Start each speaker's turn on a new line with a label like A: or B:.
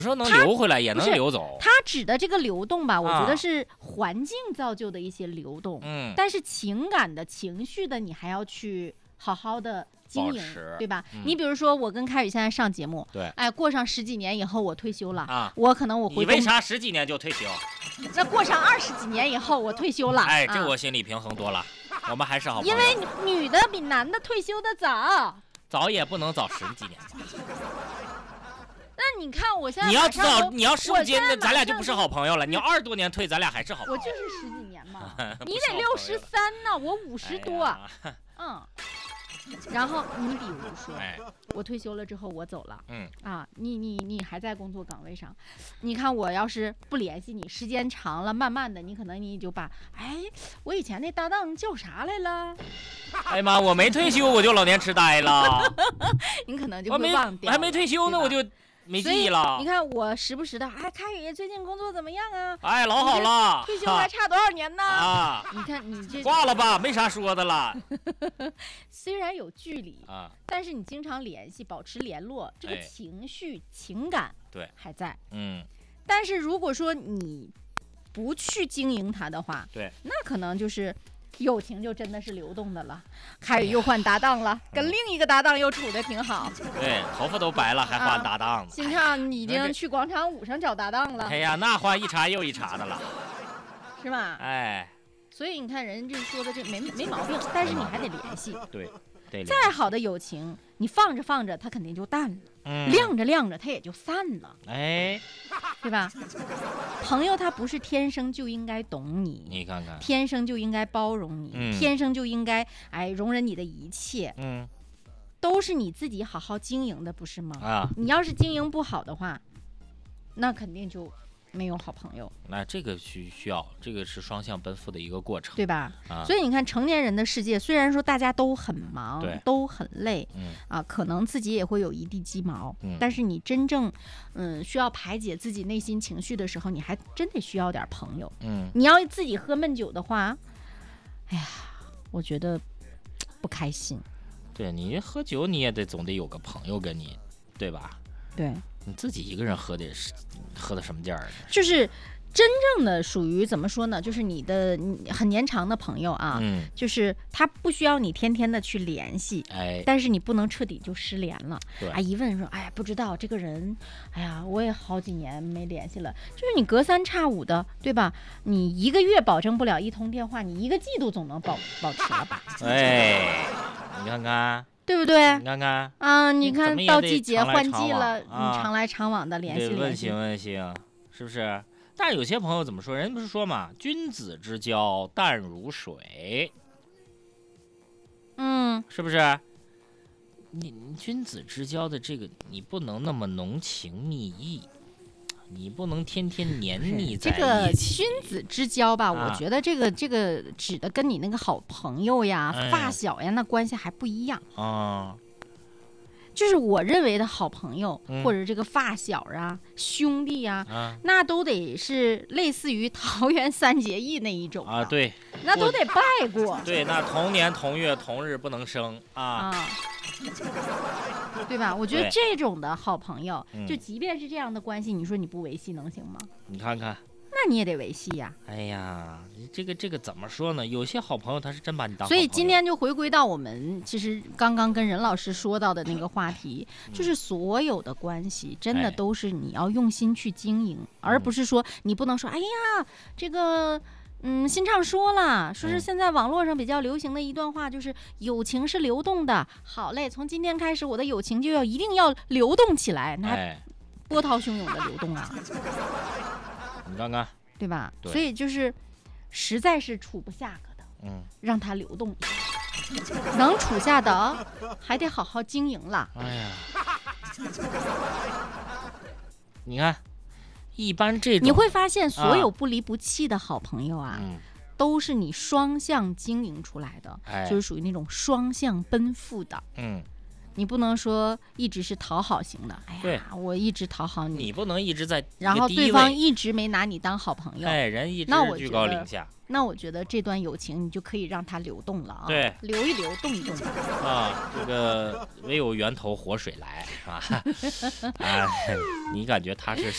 A: 有时候能流回来，也能流走。
B: 它指的这个流动吧，我觉得是环境造就的一些流动。但是情感的、情绪的，你还要去好好的经营，对吧？你比如说，我跟凯宇现在上节目，
A: 对，
B: 哎，过上10几年以后，我退休了我可能我
A: 你为啥10几年就退休？
B: 那过上20几年以后，我退休了，
A: 哎，这我心里平衡多了。我们还是好朋友。
B: 因为女的比男的退休的
A: 早也不能早10几年吧。
B: 那你看我现在，
A: 你要知道，你要15斤，那咱俩就不是好朋友了。你要20多年退，咱俩还是好朋友。
B: 我就是10几年嘛，你得63呢，我50多，然后你比如说，我退休了之后我走了，你还在工作岗位上，你看我要是不联系你，时间长了，慢慢的你可能你就把，我以前那搭档叫啥来了？
A: 哎呀妈，我没退休我就老年痴呆了，
B: 你可能就会忘掉。
A: 我还没退休呢，我就没记忆了。
B: 你看我时不时的，凯宇最近工作怎么样啊？
A: 哎，老好了，
B: 退休还差多少年呢？你看你这
A: 挂了吧，没啥说的了。
B: 虽然有距离但是你经常联系，保持联络，这个情绪、情感
A: 对
B: 还在。但是如果说你不去经营它的话，
A: 对，
B: 那可能就是友情就真的是流动的了。凯宇又换搭档了，跟另一个搭档又处得挺好。
A: 对，头发都白了还换搭档。
B: 新畅已经去广场舞上找搭档了。
A: 哎呀，那换一茬又一茬的了，
B: 是吧？
A: 哎，
B: 所以你看人这说的这没毛病，但是你还得联系。
A: 对，得
B: 再好的友情，你放着放着它肯定就淡了，晾着晾着它也就散了。
A: 哎，
B: 对吧？朋友他不是天生就应该懂你，
A: 你看看，
B: 天生就应该包容你，天生就应该容忍你的一切，都是你自己好好经营的，不是吗？你要是经营不好的话，那肯定就没有好朋友。
A: 那这个需要，这个是双向奔赴的一个过程，
B: 对吧？所以你看，成年人的世界，虽然说大家都很忙，都很累，可能自己也会有一地鸡毛，但是你真正需要排解自己内心情绪的时候，你还真得需要点朋友。你要自己喝闷酒的话，哎呀，我觉得不开心。
A: 对，你喝酒你也总得有个朋友跟你，对吧？
B: 对，
A: 你自己一个人喝的什么劲儿？
B: 就是真正的属于怎么说呢？就是你很年长的朋友就是他不需要你天天的去联系，但是你不能彻底就失联了。一问说，不知道这个人，我也好几年没联系了。就是你隔三差五的，对吧？你1个月保证不了1通电话，你1个季度总能保持了吧？
A: 你看看。
B: 对不对？
A: 你看看
B: 你看到季节换季了，你常来常往的联系
A: 联系，问行，是不是？但是有些朋友怎么说？人不是说嘛，君子之交淡如水，是不是？你君子之交的这个，你不能那么浓情蜜意，你不能天天黏腻在一起。
B: 这个君子之交吧，我觉得这个指的跟你那个好朋友呀、发小呀，那关系还不一样就是我认为的好朋友，或者这个发小啊、兄弟啊，那都得是类似于桃园3结义那一种
A: 对，
B: 那都得拜过。
A: 对，那同年同月同日不能生
B: 对吧？我觉得这种的好朋友，就即便是这样的关系，你说你不维系能行吗？
A: 你看看。
B: 那你也得维系呀。
A: 哎呀，这个怎么说呢？有些好朋友他是真把你当好朋友。
B: 所以今天就回归到我们其实刚刚跟任老师说到的那个话题，就是所有的关系真的都是你要用心去经营，而不是说你不能说，哎呀，这个新畅说了，说是现在网络上比较流行的一段话，就是友情是流动的。好嘞，从今天开始，我的友情就一定要流动起来，那波涛汹涌的流动啊。
A: 你看看，
B: 对吧？所以就是实在是处不下个的，让它流动一下，能处下的还得好好经营了。
A: 哎呀，你看，一般这种
B: 你会发现，所有不离不弃的好朋友都是你双向经营出来的，就是属于那种双向奔赴的。你不能说一直是讨好型的，我一直讨好你，
A: 你不能一直在，
B: 然后对方一直没拿你当好朋友，
A: 人一直居高临下。
B: 那我觉得这段友情你就可以让它流动了
A: 对，
B: 流一流，动一动
A: 这个唯有源头活水来，是吧？你感觉它是